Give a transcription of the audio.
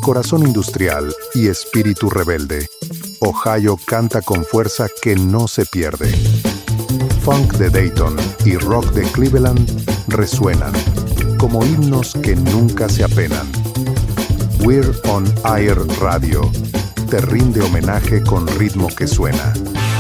corazón industrial y espíritu rebelde, Ohio canta con fuerza que no se pierde. Funk de Dayton y rock de Cleveland resuenan como himnos que nunca se apenan. We're on Air Radio te rinde homenaje con ritmo que suena.